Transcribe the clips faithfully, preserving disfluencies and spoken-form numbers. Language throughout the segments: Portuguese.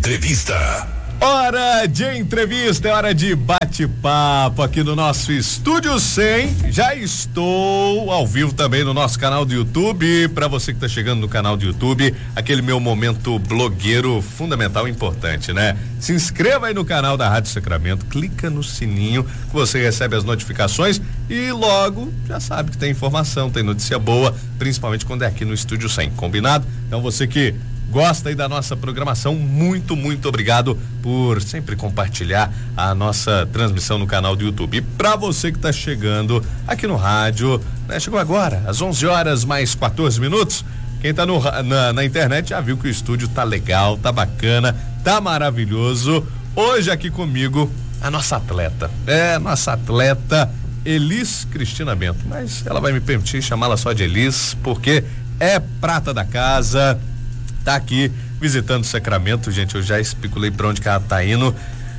Entrevista. Hora de entrevista, é hora de bate-papo aqui no nosso Estúdio cem. Já estou ao vivo também no nosso canal do YouTube. Para você que está chegando no canal do YouTube, aquele meu momento blogueiro fundamental e importante, né? Se inscreva aí no canal da Rádio Sacramento, clica no sininho que você recebe as notificações e logo já sabe que tem informação, tem notícia boa, principalmente quando é aqui no Estúdio cem, combinado? Então você que gosta aí da nossa programação, muito, muito obrigado por sempre compartilhar a nossa transmissão no canal do YouTube. E para você que está chegando aqui no rádio, né, chegou agora, às onze horas mais quatorze minutos. Quem tá no, na, na internet já viu que o estúdio tá legal, tá bacana, tá maravilhoso. Hoje aqui comigo, a nossa atleta. É, nossa atleta Elis Cristina Bento. Mas ela vai me permitir chamá-la só de Elis, porque é prata da casa. Tá aqui visitando o Sacramento, gente. Eu já especulei pra onde que ela tá indo.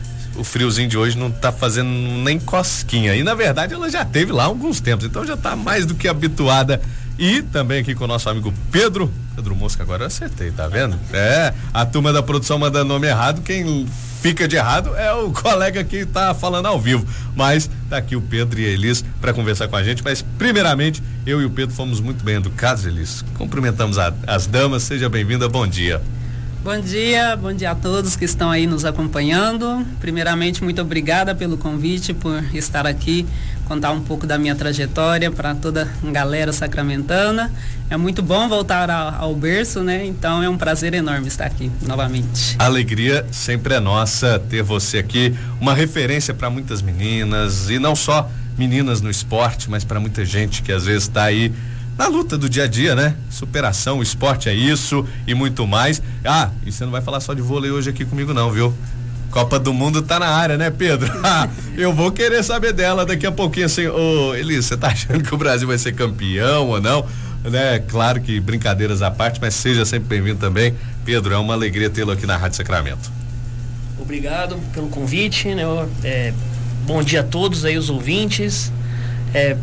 O friozinho de hoje não tá fazendo nem cosquinha. E na verdade ela já teve lá há alguns tempos, então já tá mais do que habituada. E também aqui com o nosso amigo Pedro. Pedro Mosca, agora eu acertei, tá vendo? É, a turma da produção manda nome errado. Quem fica de errado é o colega que tá falando ao vivo. Mas tá aqui o Pedro e a Elis para conversar com a gente. Mas primeiramente, eu e o Pedro fomos muito bem educados, Elis. Cumprimentamos a, as damas. Seja bem-vinda, bom dia. Bom dia, bom dia a todos que estão aí nos acompanhando. Primeiramente, muito obrigada pelo convite, por estar aqui, contar um pouco da minha trajetória para toda a galera sacramentana. É muito bom voltar ao, ao berço, né? Então é um prazer enorme estar aqui novamente. A alegria sempre é nossa ter você aqui, uma referência para muitas meninas, e não só meninas no esporte, mas para muita gente que às vezes está aí na luta do dia a dia, né? Superação, o esporte é isso e muito mais. Ah, e você não vai falar só de vôlei hoje aqui comigo não, viu? Copa do Mundo tá na área, né, Pedro? Eu vou querer saber dela daqui a pouquinho, assim. Ô, Elis, você tá achando que o Brasil vai ser campeão ou não? Né? Claro que brincadeiras à parte, mas seja sempre bem-vindo também. Pedro, é uma alegria tê-lo aqui na Rádio Sacramento. Obrigado pelo convite, né? É, bom dia a todos aí, os ouvintes. É,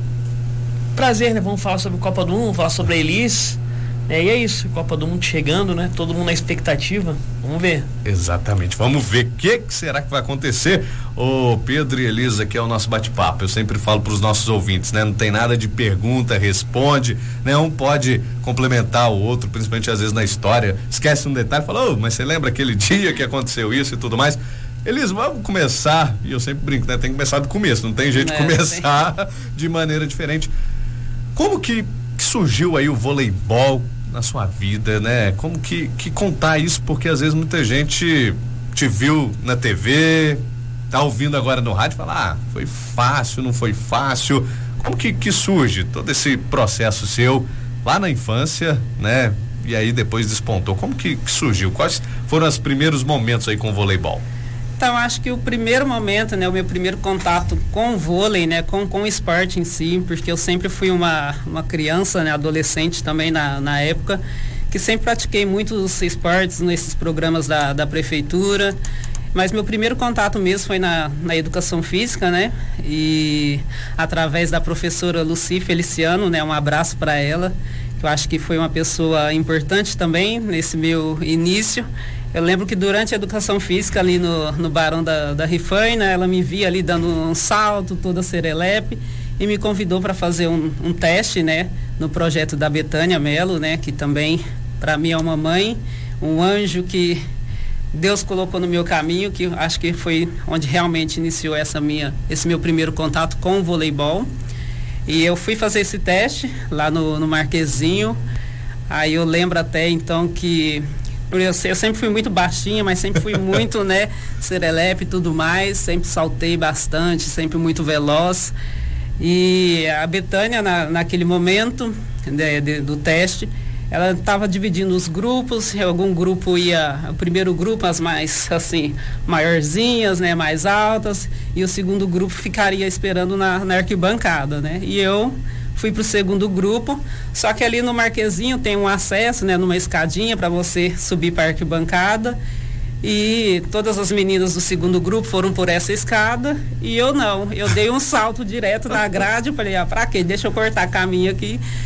prazer, né? Vamos falar sobre Copa do Mundo, falar sobre a Elis. É, e é isso, Copa do Mundo chegando, né? Todo mundo na expectativa. Vamos ver. Exatamente, vamos ver o que, que será que vai acontecer. Ô Pedro e Elisa, aqui é o nosso bate-papo. Eu sempre falo para os nossos ouvintes, né? Não tem nada de pergunta, responde, né? Um pode complementar o outro, principalmente às vezes na história. Esquece um detalhe, fala, ô, mas você lembra aquele dia que aconteceu isso e tudo mais? Elisa, vamos começar, e eu sempre brinco, né? Tem que começar do começo, não tem jeito de começar tem. de maneira diferente. Como que, que surgiu aí o voleibol na sua vida, né? Como que, que contar isso, porque às vezes muita gente te viu na T V, tá ouvindo agora no rádio, fala, ah, foi fácil, não foi fácil. Como que, que surge todo esse processo seu lá na infância, né? E aí depois despontou. Como que, que surgiu? Quais foram os primeiros momentos aí com o voleibol? Então, acho que o primeiro momento, né, o meu primeiro contato com o vôlei, né, com, com o esporte em si, porque eu sempre fui uma, uma criança, né, adolescente também na, na época, que sempre pratiquei muitos esportes nesses programas da, da prefeitura, mas meu primeiro contato mesmo foi na, na educação física, né, e através da professora Lucy Feliciano, né, um abraço para ela, que eu acho que foi uma pessoa importante também nesse meu início. Eu lembro que durante a educação física ali no, no Barão da, da Rifaina, ela me via ali dando um salto, toda serelepe, e me convidou para fazer um, um teste, né, no projeto da Betânia Mello, né, que também para mim é uma mãe, um anjo que Deus colocou no meu caminho, que acho que foi onde realmente iniciou essa minha, esse meu primeiro contato com o voleibol. E eu fui fazer esse teste lá no, no Marquezinho. Aí eu lembro até então que Eu, eu sempre fui muito baixinha, mas sempre fui muito, né, serelepe e tudo mais, sempre saltei bastante, sempre muito veloz. E a Betânia, na, naquele momento de, de, do teste, ela estava dividindo os grupos, algum grupo ia, o primeiro grupo as mais, assim, maiorzinhas, né, mais altas, e o segundo grupo ficaria esperando na, na arquibancada, né, e eu fui pro segundo grupo, só que ali no Marquezinho tem um acesso, né, numa escadinha para você subir para a arquibancada, e todas as meninas do segundo grupo foram por essa escada e eu não, eu dei um salto direto na grade, eu falei, ah, pra quê? Deixa eu cortar caminho aqui.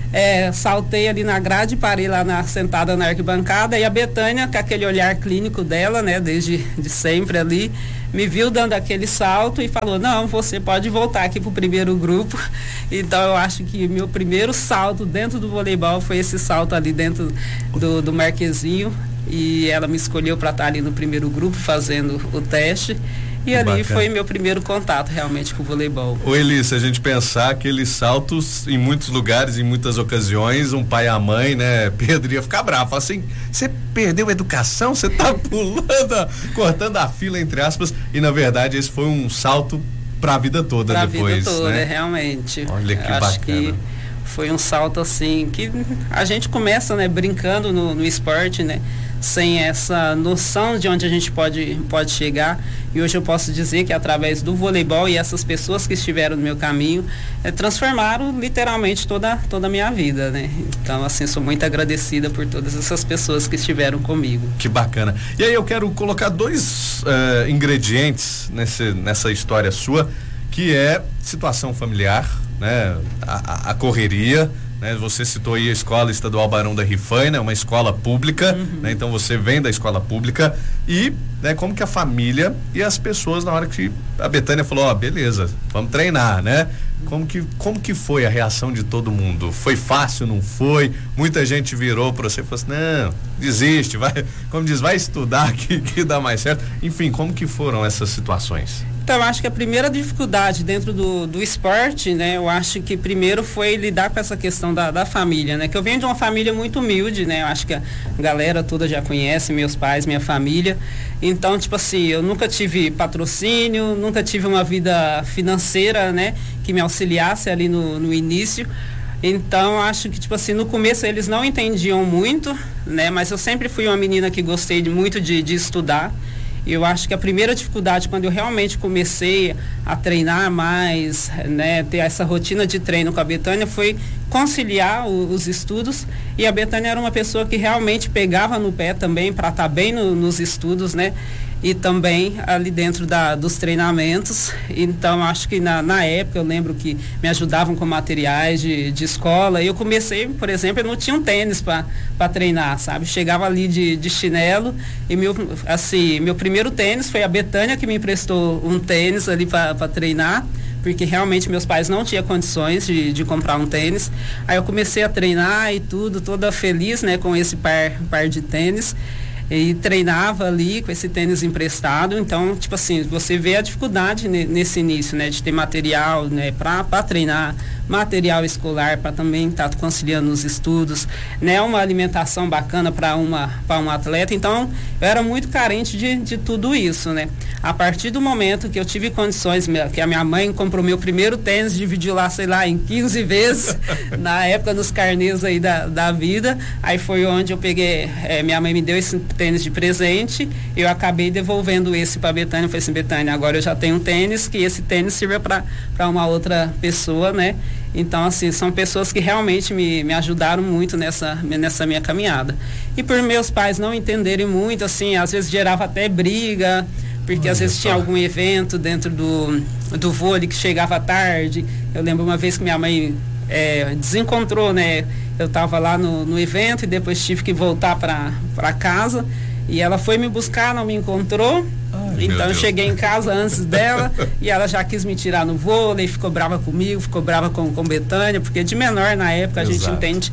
É, saltei ali na grade, parei lá na, sentada na arquibancada, e a Betânia, com aquele olhar clínico dela, né, desde de sempre ali, me viu dando aquele salto e falou, não, você pode voltar aqui pro primeiro grupo. Então eu acho que meu primeiro salto dentro do voleibol foi esse salto ali dentro do, do Marquezinho, e ela me escolheu para estar ali no primeiro grupo fazendo o teste. E ali bacana. Foi meu primeiro contato realmente com o voleibol. Ô Eli, se a gente pensar aqueles saltos em muitos lugares, em muitas ocasiões, um pai e a mãe, né, Pedro ia ficar bravo, assim, você perdeu a educação, você tá pulando, cortando a fila, entre aspas, e na verdade esse foi um salto pra vida toda pra depois, vida toda, né? Realmente. Olha que Acho bacana. Que foi um salto assim, que a gente começa, né, brincando no, no esporte, né, sem essa noção de onde a gente pode, pode chegar. E hoje eu posso dizer que através do voleibol e essas pessoas que estiveram no meu caminho, é, transformaram literalmente toda, toda a minha vida, né? Então, assim, sou muito agradecida por todas essas pessoas que estiveram comigo. Que bacana. E aí eu quero colocar dois uh, ingredientes nesse, nessa história sua, que é situação familiar, né? A, a correria, né? Você citou aí a Escola Estadual Barão da Rifaina, é uma escola pública, uhum. né? Então você vem da escola pública e, né, como que a família e as pessoas, na hora que a Betânia falou, ó, oh, beleza, vamos treinar, né? Como que, como que foi a reação de todo mundo? Foi fácil, não foi? Muita gente virou para você e falou assim, não, desiste, vai, como diz, vai estudar que, que dá mais certo. Enfim, como que foram essas situações? Então, eu acho que a primeira dificuldade dentro do, do esporte, né, eu acho que primeiro foi lidar com essa questão da, da família, né, que eu venho de uma família muito humilde, né, eu acho que a galera toda já conhece, meus pais, minha família, então, tipo assim, eu nunca tive patrocínio, nunca tive uma vida financeira, né, que me auxiliasse ali no, no início. Então, acho que, tipo assim, no começo eles não entendiam muito, né, mas eu sempre fui uma menina que gostei de, muito de, de estudar. Eu acho que a primeira dificuldade, quando eu realmente comecei a treinar mais, né, ter essa rotina de treino com a Betânia, foi conciliar o, os estudos. E a Betânia era uma pessoa que realmente pegava no pé também para estar bem no, nos estudos, né? E também ali dentro da, dos treinamentos. Então, acho que na, na época, eu lembro que me ajudavam com materiais de, de escola. Eu comecei, por exemplo, eu não tinha um tênis para treinar, sabe? Chegava ali de, de chinelo e meu, assim, meu primeiro tênis foi a Betânia que me emprestou um tênis ali para treinar, porque realmente meus pais não tinham condições de, de comprar um tênis. Aí eu comecei a treinar e tudo, toda feliz, né, com esse par, par de tênis. E treinava ali com esse tênis emprestado. Então, tipo assim, você vê a dificuldade nesse início, né, de ter material, né, para treinar, material escolar para também estar tá conciliando os estudos, né, uma alimentação bacana para uma para um atleta. Então, eu era muito carente de, de tudo isso, né. A partir do momento que eu tive condições, que a minha mãe comprou meu primeiro tênis, dividiu lá, sei lá, em quinze vezes, na época nos carnês aí da, da vida, aí foi onde eu peguei, é, minha mãe me deu esse tênis de presente, eu acabei devolvendo esse para a Betânia. Eu falei assim, Betânia, agora eu já tenho um tênis, que esse tênis sirva para uma outra pessoa, né? Então, assim, são pessoas que realmente me, me ajudaram muito nessa, nessa minha caminhada. E por meus pais não entenderem muito, assim, às vezes gerava até briga, porque Olha às vezes só. tinha algum evento dentro do, do vôlei que chegava tarde. Eu lembro uma vez que minha mãe é, desencontrou, né? Eu estava lá no, no evento e depois tive que voltar para casa. E ela foi me buscar, não me encontrou. Ai, então eu cheguei em casa antes dela e ela já quis me tirar no vôlei, ficou brava comigo, ficou brava com, com Betânia, porque de menor na época Exato. a gente entende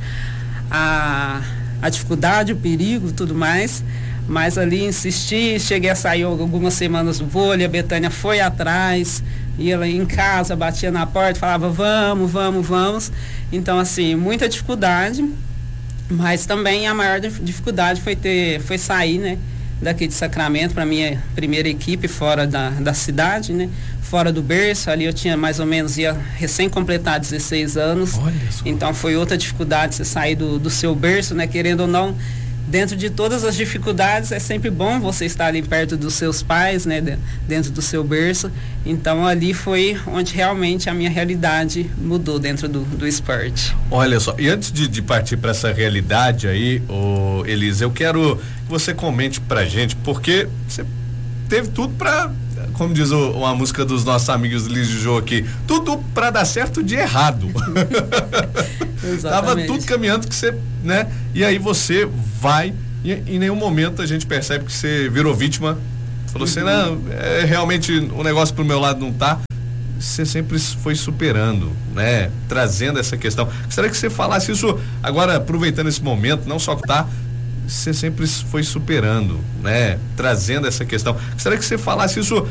a, a dificuldade, o perigo e tudo mais. Mas ali insisti, cheguei a sair algumas semanas do vôlei, a Betânia foi atrás, ia ela em casa, batia na porta, falava vamos, vamos, vamos. Então, assim, muita dificuldade, mas também a maior dificuldade foi ter, foi sair, né, daqui de Sacramento para minha primeira equipe fora da, da cidade, né, fora do berço. Ali eu tinha mais ou menos, ia recém completar dezesseis anos. Olha só. Então foi outra dificuldade, você sair do, do seu berço, né, querendo ou não. Dentro de todas as dificuldades, é sempre bom você estar ali perto dos seus pais, né, dentro do seu berço. Então, ali foi onde realmente a minha realidade mudou dentro do, do esporte. Olha só, e antes de, de partir para essa realidade aí, ô, Elisa, eu quero que você comente pra gente, porque você teve tudo para como diz o, uma música dos nossos amigos Liz e Jô aqui, tudo pra dar certo de errado. Tava tudo caminhando que você, né? E aí você vai e em nenhum momento a gente percebe que você virou vítima. Falou assim, não, é, realmente o negócio pro meu lado não tá. Você sempre foi superando, né? Trazendo essa questão. Será que você falasse isso agora, aproveitando esse momento, não só tá, você sempre foi superando, né? Trazendo essa questão. Será que você falasse isso